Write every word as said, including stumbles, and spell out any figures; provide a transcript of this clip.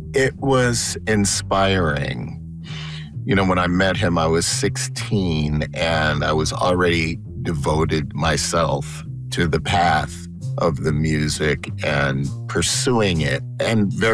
It was inspiring. You know, when I met him, I was sixteen, and I was already devoted myself to the path of the music and pursuing it. And very